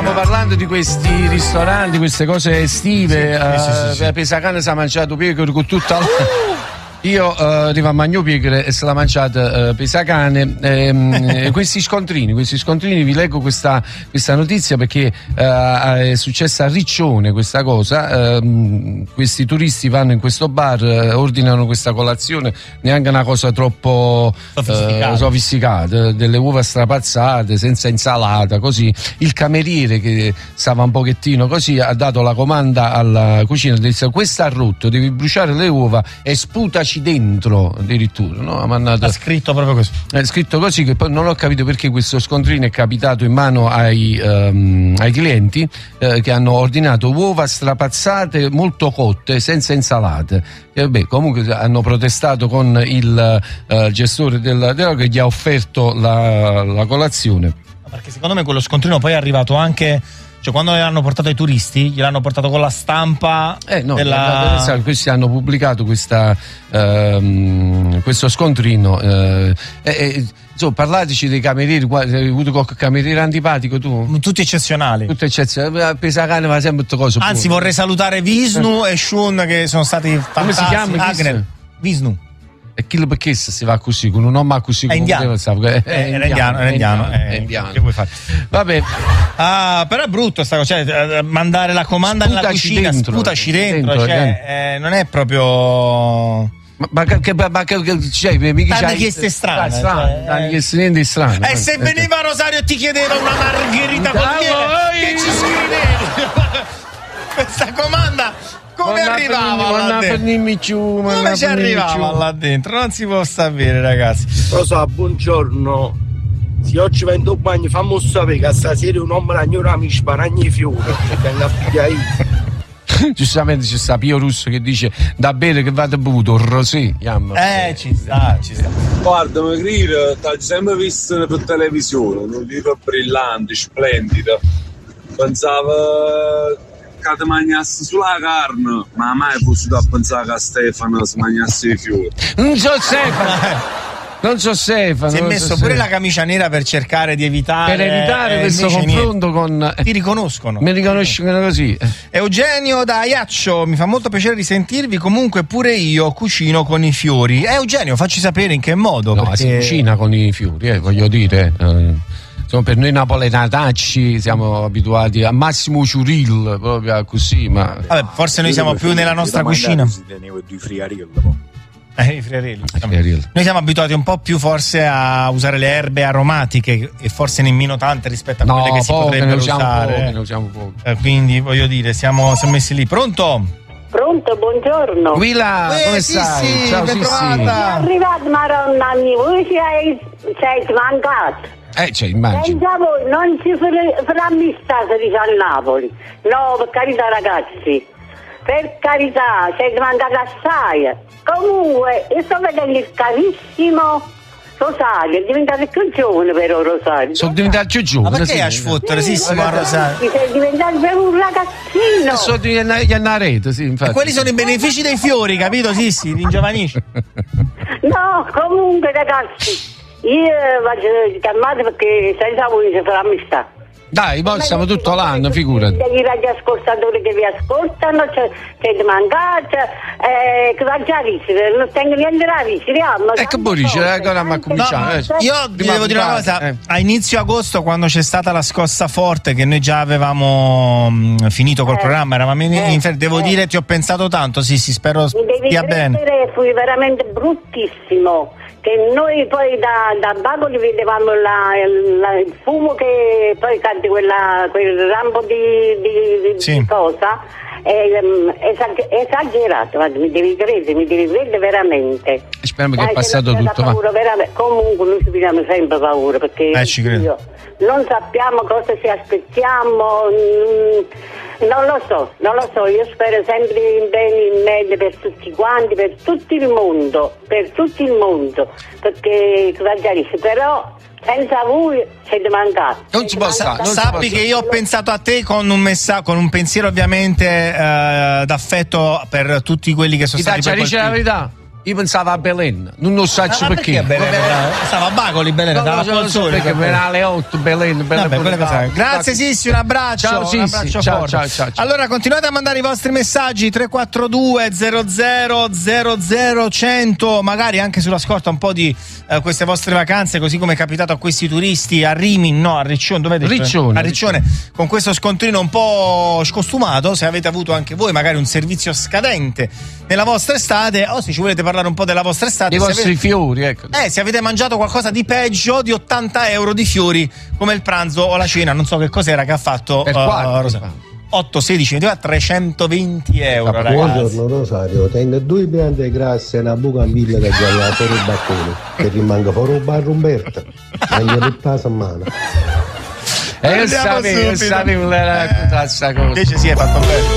stiamo parlando di questi ristoranti, queste cose estive. Sì. Pesacane si è mangiato pecore con tutta la... Io arrivo a Magno Pegre e se l'ha mangiata Pesacane. Questi scontrini, vi leggo questa notizia perché è successa a Riccione questa cosa. Questi turisti vanno in questo bar, ordinano questa colazione, neanche una cosa troppo sofisticata, delle uova strapazzate, senza insalata, così. Il cameriere, che stava un pochettino così, ha dato la comanda alla cucina, ha detto: questo ha rotto, devi bruciare le uova e sputaci dentro addirittura, no? Ha scritto proprio così. È scritto così, che poi non ho capito perché questo scontrino è capitato in mano ai clienti che hanno ordinato uova strapazzate molto cotte senza insalate. E comunque hanno protestato con il gestore della che gli ha offerto la colazione. Perché secondo me quello scontrino poi è arrivato anche, cioè quando gliel'hanno portato ai turisti, gliel'hanno portato con la stampa questi hanno pubblicato questo scontrino. Insomma, parlateci dei camerieri. Hai avuto qualche cameriere antipatico tu? Tutti eccezionali. Pesacane va sempre tutte cose. Anzi, vorrei salutare Vishnu e Shun, che sono stati fantastici. Come si chiama? Agner. Vishnu. E chi perché si va così con un nome così? È indiano. Era indiano. Che vuoi fare? Vabbè. Però è brutto sta cosa, cioè mandare la comanda nella cucina, sputaci dentro, cioè, non è proprio. Ma mica tante chieste strane. Niente strane. E se veniva Rosario e ti chiedeva una margherita con miele, che ci scrivevi? Questa comanda come arrivava là dentro? Come ci arrivava là dentro? Non si può sapere, ragazzi. Rosa, buongiorno. Se oggi vendo un bagno, fammi sapere che stasera un uomo ragnora mi sparagna i fiori e venga a pigliare io. Giustamente c'è sta Pio Russo che dice: da bere che vado bevuto un rosé. Ci sta. Guarda, Magrire, t'hai sempre visto per televisione, un libro brillante, splendido. Pensavo che ti mangiassi sulla carne, ma mai fosse da pensare che Stefano si mangiasse i fiori. Non so Stefano. Si è messo pure la camicia nera per cercare di evitare questo confronto con. Ti riconoscono. Mi riconoscono così. Eugenio da Iaccio, mi fa molto piacere risentirvi. Comunque pure io cucino con i fiori. Eugenio, facci sapere in che modo. No, perché... si cucina con i fiori, voglio dire. Insomma, per noi napoletacci siamo abituati a Massimo Ciuril, proprio così, ma. Vabbè, forse noi siamo più nella nostra cucina. I friarelli. Noi siamo abituati un po' più forse a usare le erbe aromatiche e forse nemmeno tante rispetto a quelle che si potrebbero usare. Ne usiamo poco. Quindi voglio dire, siamo messi lì. Pronto, buongiorno. Guila, come stai? Ciao, ben trovata. È arrivato Maronna, voi sei mancato. Immagino. Senza voi non ci farà amistà, si dice a Napoli. No, per carità ragazzi. Per carità, sei mancato assai. Comunque, io sto vedendo il carissimo Rosario, è diventato più giovane però Rosario. Sono diventato più giovane. Ma perché a sfottersissimo Rosario? Sei diventato proprio un ragazzino. Sono diventato rete, sì, infatti. E quelli sono i benefici dei fiori, capito? Sì, ringiovanisci. No, comunque ragazzi, io vado calmate perché senza voi si farà amistà. Dai, poi siamo tutto l'anno, figurati. Degli radioascoltatori che vi ascoltano, c'è di mancata, che va già a risere, non tengo niente da risere. Che buonisce, ora ma cominciamo. Io vi devo dire una cosa, a inizio agosto, quando c'è stata la scossa forte, che noi già avevamo finito col programma, eravamo in ferie, devo dire, ti ho pensato tanto, sì, spero stia bene. Fui veramente bruttissimo. Che noi poi da Bacoli vedevamo il fumo che poi cade quel rampo di cosa esagerato, mi devi credere veramente. Speriamo che è passato tutto. Paura, comunque noi ci abbiamo sempre paura perché non sappiamo cosa ci aspettiamo. Non lo so, io spero sempre in bene, in meglio per tutti quanti, per tutto il mondo, perché però senza voi siete mancati. Non si può stare. Sappi che io ho pensato a te con un pensiero ovviamente d'affetto per tutti quelli che sono stati colpiti. La verità. io pensavo a Belen, non lo so perché. Stava a Bacoli Belen, perché era alle 8 Belen. Grazie Sissi, un abbraccio. Ciao Sissi, ciao. Allora continuate a mandare i vostri messaggi 342 00 100, magari anche sulla scorta un po' di queste vostre vacanze, così come è capitato a questi turisti a Rimini, no, a Riccione, dove Riccione, a Riccione, con questo scontrino un po' scostumato. Se avete avuto anche voi magari un servizio scadente nella vostra estate, o se ci volete parlare un po' della vostra estate, i vostri fiori, ecco. Se avete mangiato qualcosa di peggio di 80 euro di fiori, come il pranzo o la cena, non so che cos'era che ha fatto Rosario. 8, 16, 24, 320 euro, ragazzi. Buongiorno Rosario, tengo 2 piante grasse e una buca in villa che già fuori il balcone, che rimanga fuori un bar Umberto, meglio di casa a mano. Io sapevo, la cosa. Invece sì, hai fatto bene.